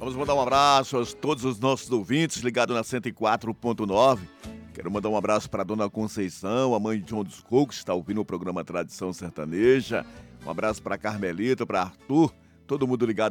Vamos mandar um abraço a todos os nossos ouvintes ligados na 104.9. Quero mandar um abraço para a dona Conceição, a mãe de João dos Cocos, que está ouvindo o programa Tradição Sertaneja. Um abraço para Carmelita, para Arthur, todo mundo ligado